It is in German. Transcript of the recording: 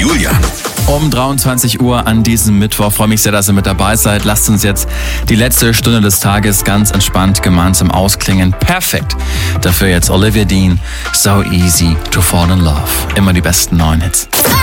Julian. Um 23 Uhr an diesem Mittwoch. Freue mich sehr, dass ihr mit dabei seid. Lasst uns jetzt die letzte Stunde des Tages ganz entspannt gemeinsam ausklingen. Perfekt. Dafür jetzt Olivia Dean, So Easy to Fall in Love. Immer die besten neuen Hits.